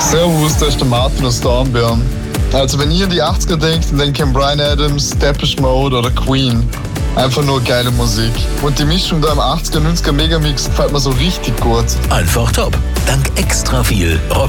Servus, das ist der Martin aus Dornbirn. Also wenn ihr an die 80er denkt, dann denkt ihr an Bryan Adams, Depeche Mode oder Queen. Einfach nur geile Musik. Und die Mischung da im 80er, 90er Megamix gefällt mir so richtig gut. Einfach top. Dank extra viel